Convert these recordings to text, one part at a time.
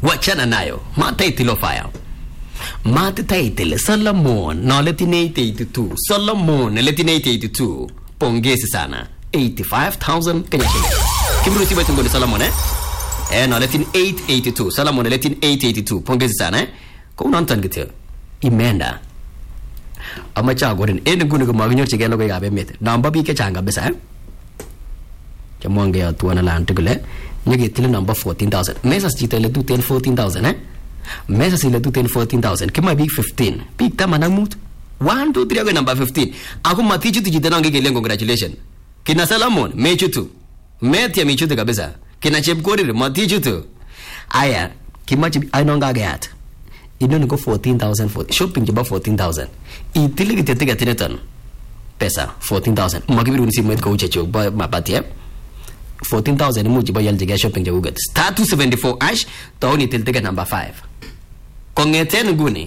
wachana nayo. Mataitilo fire. Mataitil Solomon no letin 882. Solomon letin 882. Pongezi sana. 85,000 Kenya shillings. Kiburusi wetu ngoni Solomon no letin 882. Solomon letin 882. Pongezi sana Ko unantan gitu. Imenda. Ama chagorin nguni ko maginyor chige logoy gabe met. Namba bi ke changa besa. Chamonge atuana lan tugule. Nyege tile number 14,000. Mesas chita le 14,000 Mesa sila 14,000. Kima big 15. Big tama na mut. 1, 2, 3 ako number 15. Ako matichu tijita na ngigileng congratulations. Kina Solomon, mechu tu. Metia mechu tu kabisa. Kina Chepkorir, matichu tu. Aya, kima chibi, ay nong gagayat. Ino niko 14,000. Shopping jiba 14,000. Itili kitetiga tineton. Pesa, 14,000. Makibiru nisi mwet ko uchecho. Mapati 14,000 mo jiba yal jiga shopping jagugat. Star 274 ash. Taoni tiltiga number 5. Kongeten nguni.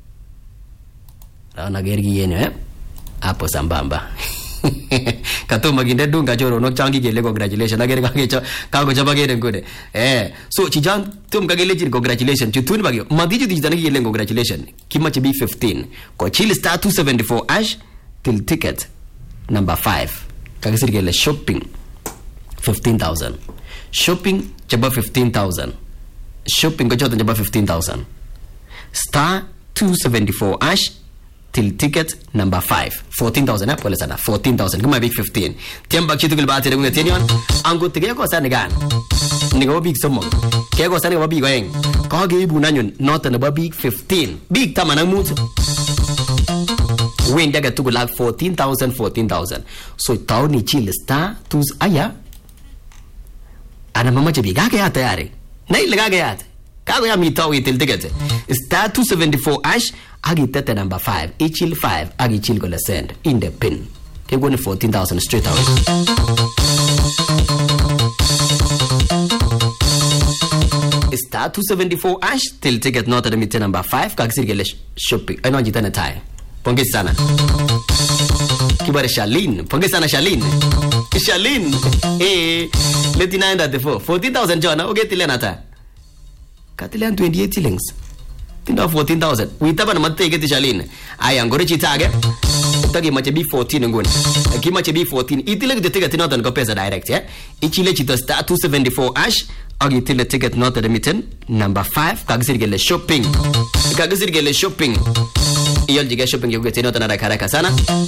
Raw nagergi yenu Apo sambamba. Kato maginde dunga joro no changi gele congratulations. Nagere kage kago jaba gele ngune. So chijang tum kagele jin congratulations. Chutun bagyo. Madiju dijana gele congratulations. Kima chibi 15. Ko chili star 274 ash till ticket number 5. Kagisir gele shopping 15,000. Shopping jaba 15,000. Shopping ko jota jaba 15,000. Star 274 ash till ticket number 5. 14,000 pole sana 14,000 kuma big 15. Tiamba kitu gil baate ngunga tenion ango tige ko sana gan. Nigo big somo. Ke ko sana big goeng. Ko ge ibu nanyon not na big 15. Big tama na mut. Win daga to like 14,000. So tauni chill star 2 aya. Ana mama jabi ga ya tayari. Nai laga ga ya. Kago ya mitawi till ticket. Star 274 ash agi tete number 5. Ichil 5 agi chil gola send in the pin. Ke gone 14,000 straight out. Star 274 ash till ticket not at the meter number 5 kagisir gele shopping. Ano jitana tai. Pongezi sana. Kibare Shalin. Pongezi sana Shalin. Shalin. Leti naenda defo. 14,000 jona ugetile nata. Katilan 28 shillings. Tinda 14,000. Uitaba na matege tishalin. Aya ngore chitage. Tagi mache B 14 ngone. Kima che B 14. Itile de ticket not on pesa direct Ichile chita star 274 ash. Agi itile ticket not remittent number 5 kagisir gele shopping. Kagisir gele shopping. Iyol jiga shopping yugete not na haraka sana.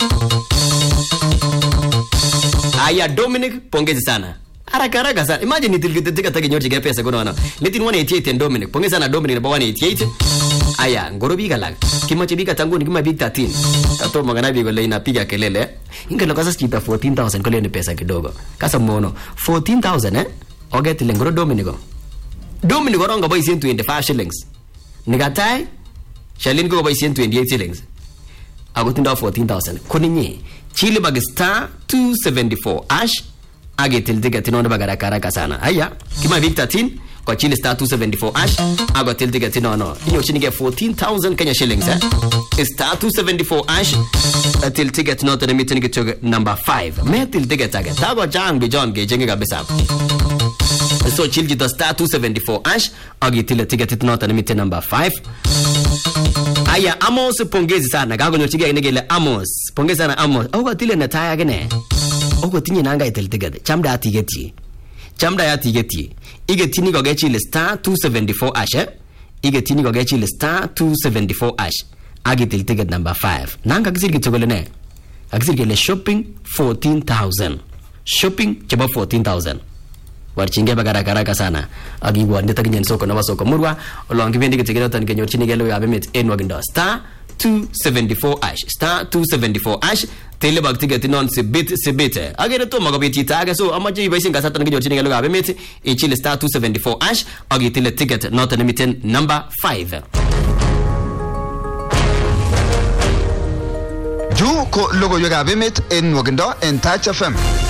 Aya Dominic pongezi sana. Haraka sana. Imagine nitilgete tagi nyorji ga pesa gono wana. Letin 188 and Dominic. Pongezi sana Dominic na 188. Aya ngoro biga lag. Kima chibika tangu ni kima big 13. Kato magana bigo le inapiga kelele. Inga lokasa chita 14,000 kole ni pesa kidogo. Kasa mono 14,000 Ogeti lengoro Dominico. Dominico ronga boy 25 shillings. Nigatai Shalin go boy 28 shillings. Agotinda 14,000. Kuninyi chili bag star 274 ash agetil ticket no bagara karaka sana. Aya kima big 13 kwa chili star 274 ash agotil ticket no. Inyo shinige 14,000 Kenya shillings Star 274 ash till ticket no to the meeting to number 5. Metil ticket aga. Tago jang bi John ge jenge kabisa. So chilji the star 274 ash agitile ticket not to the meeting number 5. Aya Amos pongezi sana gago nyochiga inegele Amos. Pongezi sana Amos. Ogo tile na taya gene. Ogo tinye nanga itel ticket. Chamda atigeti. Chamda ya tigeti. Igetini go get chile star 274 ash Igetini go get chile star 274 ash agitil ticket number 5. Nanga kisirgi chogole ne. Akisirgi shopping 14,000. Shopping chaba 14,000. Warchinge bagara karaka sana. Agi wande takinyen soko na soko murwa. Olongi bendi kitigera tan kenyor chinigelo yabe met enwagindo star 274 ash. Star 274 ash. Tele bag ticket non sibite. Agere to magobiti taga so amaje ibasinga satan kenyor chinigelo yabe met ichile star 274 ash. Agi tele ticket not limited number 5. Ju ko logo yoga bemet en wagendo en Touch FM.